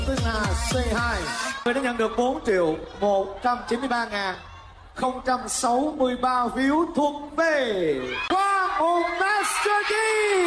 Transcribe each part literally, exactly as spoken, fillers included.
Tinh Hà Say Hi. Người đã nhận được bốn triệu một trăm chín mươi ba ngàn không trăm sáu mươi ba phiếu thuộc về Quang Hùng Master D.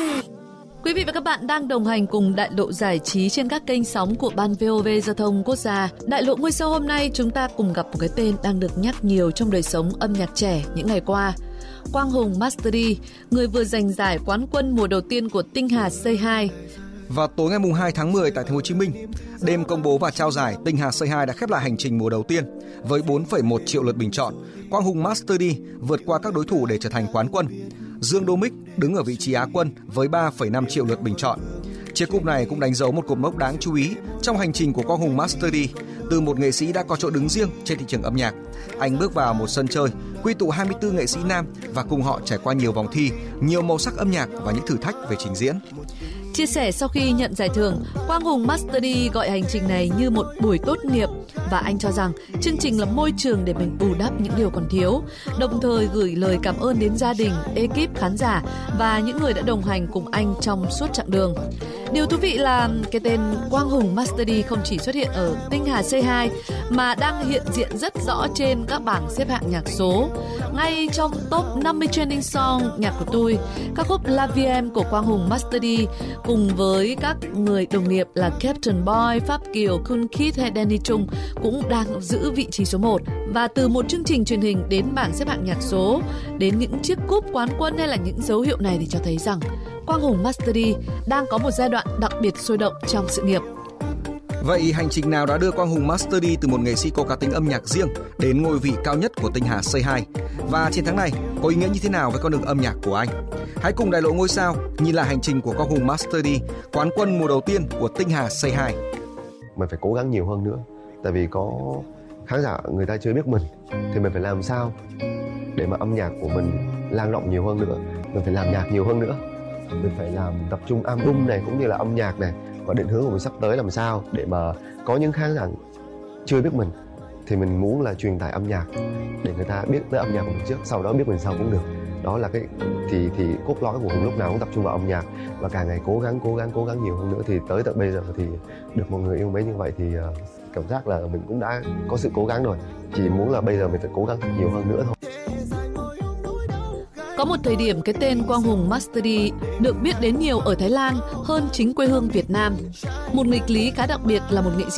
Quý vị và các bạn đang đồng hành cùng Đại lộ giải trí trên các kênh sóng của Ban vê o vê Giao thông Quốc gia. Đại lộ ngôi sao hôm nay chúng ta cùng gặp một cái tên đang được nhắc nhiều trong đời sống âm nhạc trẻ những ngày qua. Quang Hùng Master D, người vừa giành giải quán quân mùa đầu tiên của Tinh Hà Say Hi. Vào tối ngày hai tháng mười tại thành phố Hồ Chí Minh, đêm công bố và trao giải Tinh Hà Say Hi đã khép lại hành trình mùa đầu tiên với bốn phẩy một triệu lượt bình chọn. Quang Hùng Master D vượt qua các đối thủ để trở thành quán quân. Dương Đô Mích đứng ở vị trí Á quân với ba phẩy năm triệu lượt bình chọn. Chiếc cúp này cũng đánh dấu một cột mốc đáng chú ý trong hành trình của Quang Hùng Master D. Từ một nghệ sĩ đã có chỗ đứng riêng trên thị trường âm nhạc, anh bước vào một sân chơi quy tụ hai mươi tư nghệ sĩ nam và cùng họ trải qua nhiều vòng thi, nhiều màu sắc âm nhạc và những thử thách về trình diễn. Chia sẻ sau khi nhận giải thưởng, Quang Hùng Master D gọi hành trình này như một buổi tốt nghiệp và anh cho rằng chương trình là môi trường để mình bù đắp những điều còn thiếu, đồng thời gửi lời cảm ơn đến gia đình, ekip, khán giả và những người đã đồng hành cùng anh trong suốt chặng đường. Điều thú vị là cái tên Quang Hùng Master D không chỉ xuất hiện ở Tinh Hà Say Hi mà đang hiện diện rất rõ trên các bảng xếp hạng nhạc số. Ngay trong top năm mươi trending song nhạc của tôi, ca khúc La Vie Em của Quang Hùng Master D cùng với các người đồng nghiệp là Captain Boy, Pháp Kiều, Kun Kid hay Danny Chung cũng đang giữ vị trí số một. Và từ một chương trình truyền hình đến bảng xếp hạng nhạc số, đến những chiếc cúp quán quân hay là những dấu hiệu này thì cho thấy rằng Quang Hùng Master D đang có một giai đoạn đặc biệt sôi động trong sự nghiệp. Vậy hành trình nào đã đưa Quang Hùng Master D từ một nghệ sĩ có cá tính âm nhạc riêng đến ngôi vị cao nhất của Tinh Hà Say Hi? Và chiến thắng này có ý nghĩa như thế nào với con đường âm nhạc của anh? Hãy cùng Đại lộ ngôi sao nhìn lại hành trình của Quang Hùng Master D, quán quân mùa đầu tiên của Tinh Hà Say Hi. Mình phải cố gắng nhiều hơn nữa, tại vì có khán giả người ta chưa biết mình, thì mình phải làm sao để mà âm nhạc của mình lan rộng nhiều hơn nữa. Mình phải làm nhạc nhiều hơn nữa, mình phải làm tập trung album này cũng như là âm nhạc này, và định hướng của mình sắp tới làm sao để mà có những khán giả chưa biết mình thì mình muốn là truyền tải âm nhạc để người ta biết tới âm nhạc của mình trước, sau đó biết mình sau cũng được. Đó là cái thì thì cốt lõi của Hùng lúc nào cũng tập trung vào âm nhạc, và càng ngày cố gắng cố gắng cố gắng nhiều hơn nữa, thì tới tận bây giờ thì được mọi người yêu mến như vậy thì uh, cảm giác là mình cũng đã có sự cố gắng rồi. Chỉ muốn là bây giờ mình phải cố gắng nhiều hơn nữa thôi. Có một thời điểm cái tên Quang Hùng Master D được biết đến nhiều ở Thái Lan hơn chính quê hương Việt Nam. Một nghịch lý khá đặc biệt là một nghệ sĩ